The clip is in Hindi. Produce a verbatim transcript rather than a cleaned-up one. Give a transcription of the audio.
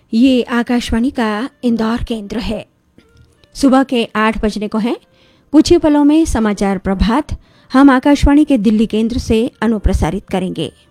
ये आकाशवाणी का इंदौर केंद्र है। सुबह के आठ बजने को है। कुछ ही पलों में समाचार प्रभात हम आकाशवाणी के दिल्ली केंद्र से अनुप्रसारित करेंगे।